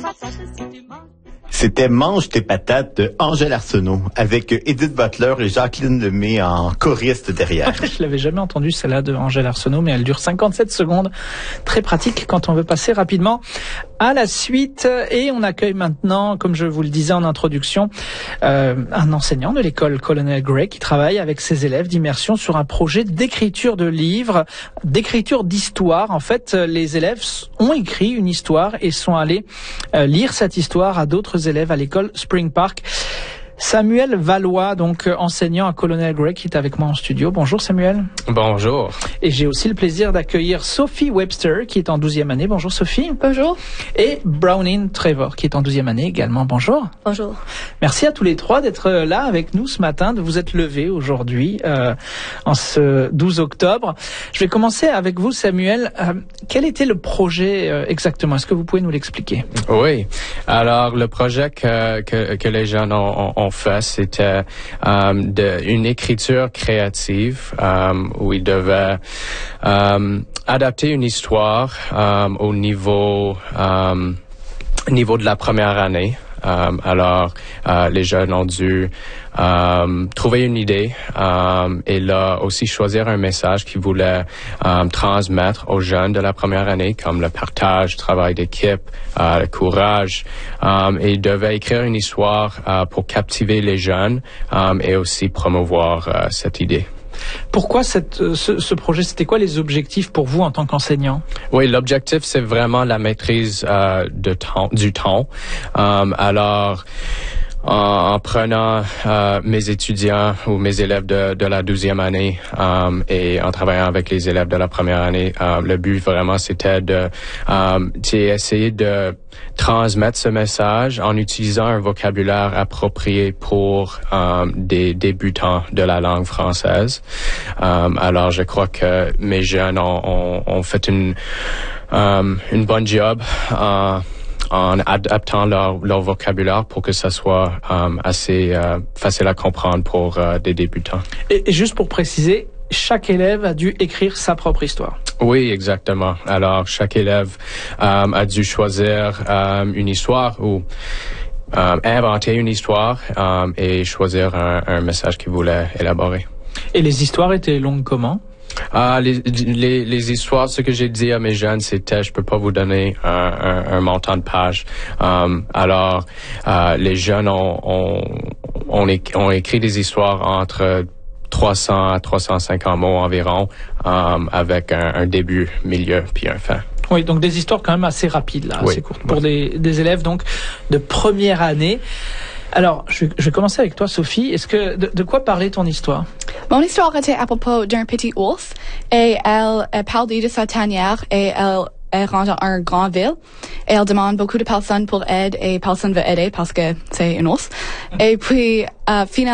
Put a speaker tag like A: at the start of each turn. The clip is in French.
A: C'était Mange tes patates de Angèle Arsenault avec Edith Butler et Jacqueline Lemay en choriste derrière.
B: Je l'avais jamais entendue celle-là de Angèle Arsenault, mais elle dure 57 secondes. Très pratique quand on veut passer rapidement à la suite. Et on accueille maintenant, comme je vous le disais en introduction, un enseignant de l'école Colonel Grey qui travaille avec ses élèves d'immersion sur un projet d'écriture de livres, d'écriture d'histoire. En fait, les élèves ont écrit une histoire et sont allés lire cette histoire à d'autres élèves à l'école Spring Park. Samuel Valois, donc enseignant à Colonel Grey, qui est avec moi en studio. Bonjour Samuel.
C: Bonjour.
B: Et j'ai aussi le plaisir d'accueillir Sophie Webster, qui est en 12e année. Bonjour Sophie.
D: Bonjour.
B: Et Browning Trevor, qui est en 12e année également. Bonjour.
D: Bonjour.
B: Merci à tous les trois d'être là avec nous ce matin, de vous être levés aujourd'hui, en ce 12 octobre. Je vais commencer avec vous Samuel. Quel était le projet exactement? Est-ce que vous pouvez nous l'expliquer?
C: Oui. Alors, le projet que les jeunes ont fait, c'était une écriture créative où ils devaient adapter une histoire au niveau de la première année. Alors, les jeunes ont dû trouver une idée et là aussi choisir un message qu'ils voulaient transmettre aux jeunes de la première année, comme le partage, le travail d'équipe, le courage. Et ils devaient écrire une histoire pour captiver les jeunes et aussi promouvoir cette idée.
B: Pourquoi ce projet? C'était quoi les objectifs pour vous en tant qu'enseignant?
C: Oui, l'objectif, c'est vraiment la maîtrise du temps. Alors, en prenant mes étudiants ou mes élèves de la 12e année et en travaillant avec les élèves de la première année, le but vraiment c'était de essayer de transmettre ce message en utilisant un vocabulaire approprié pour des débutants de la langue française. Alors je crois que mes jeunes ont fait une bonne job en adaptant leur vocabulaire pour que ça soit assez facile à comprendre pour des débutants.
B: Et juste pour préciser, chaque élève a dû écrire sa propre histoire.
C: Oui, exactement. Alors, chaque élève a dû choisir une histoire ou inventer une histoire et choisir un message qu'il voulait élaborer. Et
B: les histoires étaient longues comment?
C: Les histoires, ce que j'ai dit à mes jeunes, c'était je peux pas vous donner un montant de pages. Alors, les jeunes ont écrit des histoires entre 300 à 350 mots environ, avec un début, milieu, puis un fin.
B: Oui, donc des histoires quand même assez rapides, là,
C: oui,
B: assez courtes, pour des élèves donc de première année. Alors, je vais commencer avec toi, Sophie. Est-ce que de quoi parlait ton histoire?
D: Mon histoire était à propos d'un petit ours et elle parle de sa tanière et elle rentre dans une grande ville et elle demande beaucoup de personnes pour aide et personne veut aider parce que c'est un ours. Et puis, finalement,